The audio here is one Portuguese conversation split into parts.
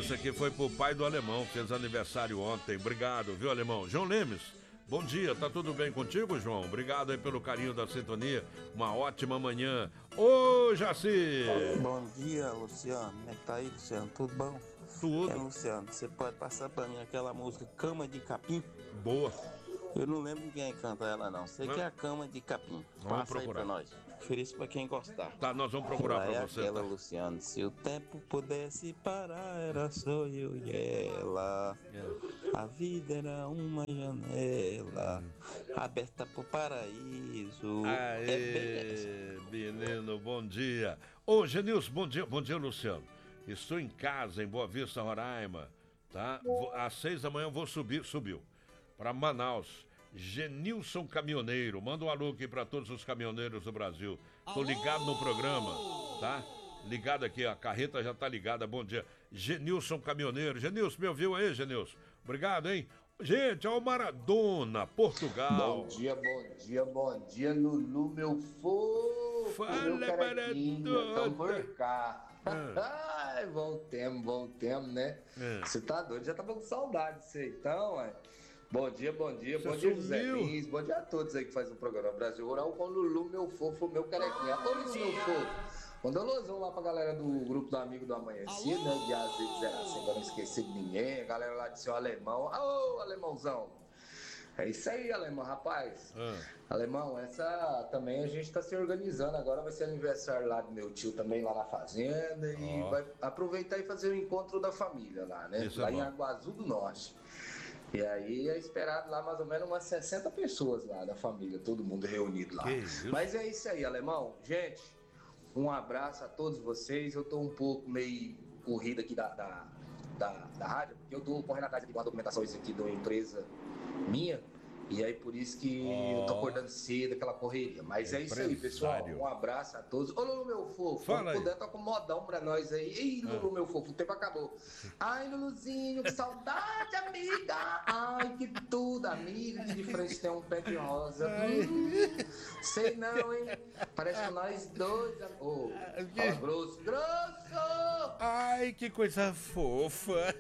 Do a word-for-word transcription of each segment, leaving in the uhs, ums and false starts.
Essa aqui foi pro pai do Alemão, fez aniversário ontem. Obrigado, viu, Alemão? João Lemes, bom dia, tá tudo bem contigo, João? Obrigado aí pelo carinho da sintonia. Uma ótima manhã. Ô, Jaci! Bom dia, Luciano. Como é que tá aí, Luciano? Tudo bom? Tudo. É, Luciano, você pode passar pra mim aquela música Cama de Capim? Boa. Eu não lembro quem canta ela, não. Sei que é a Cama de Capim. Vamos Passa procurar. aí pra nós. Ofereço pra quem gostar. Tá, nós vamos procurar ela pra é você, aquela, tá? Luciano. Se o tempo pudesse parar, era só eu e ela. É. A vida era uma janela aberta pro paraíso. Aê, É bem menino, bom dia. Ô, Genilson, bom dia. Bom dia, Luciano. Estou em casa, em Boa Vista, Roraima, tá? Vou- às seis da manhã eu vou subir, subiu, para Manaus. Genilson Caminhoneiro, manda um alô aqui para todos os caminhoneiros do Brasil. Tô ligado no programa, tá? Ligado aqui, a carreta já tá ligada, bom dia. Genilson Caminhoneiro. Genilson, me ouviu aí, Genilson? Obrigado, hein? Gente, ao Maradona, Portugal. Bom dia, bom dia, bom dia, Lulu, meu fofo, Fala, meu carequinha, Maradona. tamo por cá. Ah. Ai, voltemos, voltemos, né? É. Você tá doido, já tava com saudade disso aí, então, ué. Bom dia, bom dia, Você bom dia, José sumiu. Lins, bom dia a todos aí que fazem o programa Brasil Rural com Lulu, meu fofo, meu carequinha. Ô, Lulu, meu fofo, mandou alusão lá pra galera do grupo do Amigo do Amanhecer, né, de Azeite Zeração, pra não esquecer de ninguém, a galera lá de seu Alemão. Ô, alemãozão! É isso aí, Alemão, rapaz. Ah. Alemão, essa também a gente tá se organizando. Agora vai ser aniversário lá do meu tio também, lá na fazenda. E Ó. vai aproveitar e fazer o encontro da família lá, né? Isso é lá em bom. Aguazu do Norte. E aí é esperado lá mais ou menos umas sessenta pessoas lá da família, todo mundo reunido lá. Que isso? Mas é isso aí, Alemão. Gente, um abraço a todos vocês. Eu tô um pouco meio corrido aqui da, da, da, da rádio, porque eu tô correndo atrás aqui de uma documentação isso aqui de uma empresa minha. E aí por isso que Oh. eu tô acordando cedo, aquela correria. Mas é isso aí, pessoal. Empresário. Um abraço a todos. Ô, Lulu, meu fofo, Fala quando aí. puder, toca um modão pra nós aí. Ei, Lulu, meu fofo, o tempo acabou. Ai, Luluzinho, que saudade, amiga. Ai, que tudo, amiga. Que de frente tem um pé de rosa. Hum, sei não, hein? Parece que nós dois... Ô, fala grosso, grosso! Ai, que coisa fofa.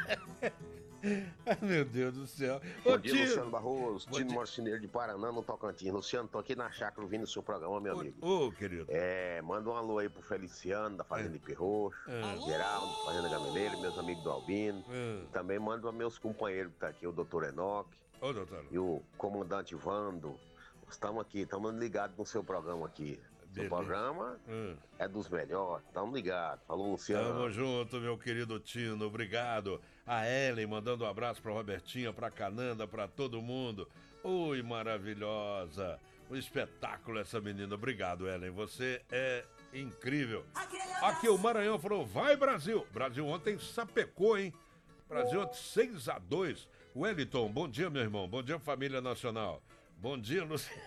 Ai, meu Deus do céu. Ô, Bom dia, tio. Luciano Barroso, Bom Tino dia. Marceneiro de Paraná, no Tocantins. Luciano, tô aqui na chácara ouvindo o seu programa, meu amigo. Ô, ô, querido. É, manda um alô aí pro Feliciano, da Fazenda É. Ipe Roxo, É. Geraldo, da Fazenda Gameleira, meus amigos do Albino. É. E também mando a meus companheiros que tá aqui, o doutor Enoque Ô, doutor. e o comandante Vando. Estamos aqui, estamos ligados no seu programa aqui. Seu Beleza. programa Hum. é dos melhores, estamos ligados. Falou, Luciano. Tamo junto, meu querido Tino, obrigado. A Ellen mandando um abraço pra Robertinha, pra Cananda, pra todo mundo. Oi, maravilhosa. Um espetáculo essa menina. Obrigado, Ellen. Você é incrível. Aqui o Maranhão falou, vai Brasil. Brasil ontem sapecou, hein? Brasil ontem seis a dois. Wellington, bom dia, meu irmão. Bom dia, família nacional. Bom dia, Luciano.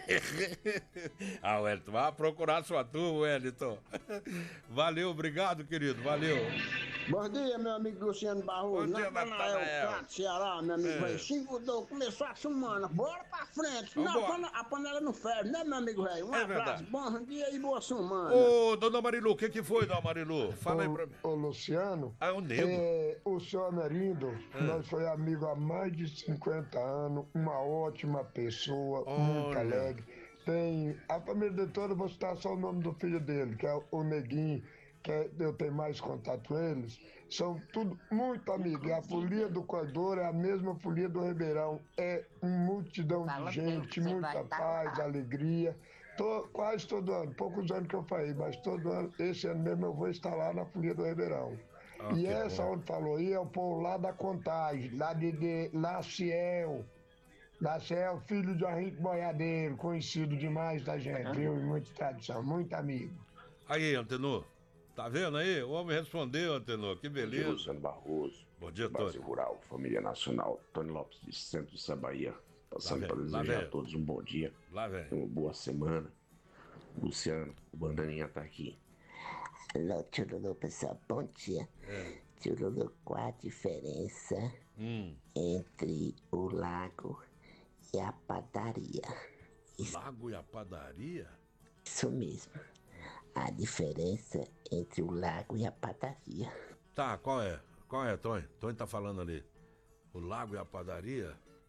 Ah, Wellington, vá procurar sua turma, Wellington. Valeu, obrigado, querido, valeu. Bom dia, meu amigo Luciano Barroso. Bom dia, Natanael. Cato, Ceará, meu amigo É. velho. Cinco do começou a semana. Bora pra frente. Não, Vambora. a panela, a panela não ferve, né, meu amigo velho? Um É abraço. verdade. Bom dia e boa semana. Ô, dona Marilu, o que que foi, dona Marilu? Fala aí pra mim. Ô, Luciano, Ah, o nego. é, o senhor Amerindo, Ah. nós foi amigo há mais de cinquenta anos, uma ótima pessoa, muito Olha. alegre. Tem a família dele toda, vou citar só o nome do filho dele, que é o Neguinho, que é- eu tenho mais contato com eles. São tudo muito amigos. E a folia do Corredor é a mesma folia do Ribeirão. É multidão de gente, muita paz, alegria. Tô, quase todo ano, poucos anos que eu falei, mas todo ano, esse ano mesmo eu vou estar lá na folia do Ribeirão. Ah, e que essa bom. onde falou aí é o povo lá da Contagem, lá de, de Laciel. Laciel, filho de Henrique Boiadeiro, conhecido demais da gente, viu? E muita tradição, muito amigo. Aí, Antenor, tá vendo aí? O homem respondeu, Antenor, que Bom dia, beleza. Luciano Barroso. Bom dia, Brasil Tony. Rural, Família Nacional. Tony Lopes de Centro da Bahia. Passando Lá para vem, lá desejar vem. a todos um bom dia, Lá vem. uma boa semana. Luciano, o Bandaninha tá aqui. Alô, tio Lulu, pessoal, bom dia. É. Tio Lulu, qual a diferença Hum, entre o lago e a padaria? Lago e a padaria? Isso mesmo. A diferença entre o lago e a padaria. Tá, qual é? Qual é, Tonho? Tonho tá falando ali. O lago e a padaria?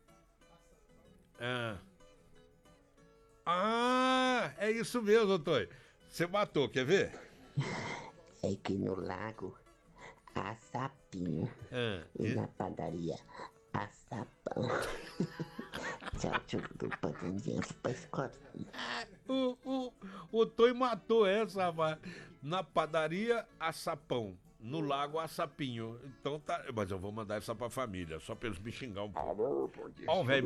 É. Ah, é isso mesmo, Tonho. Você matou, quer ver? É que no lago há sapinho É. e na padaria há sapão. Tchau, tchau, do Patandias pra escola. O, o, o Tonho matou essa, rapaz. Na padaria, há sapão. No lago, há sapinho. Então tá. Mas eu vou mandar essa pra família, só pra eles me xingar um pouco. Alô, bom dia. Ó, o velho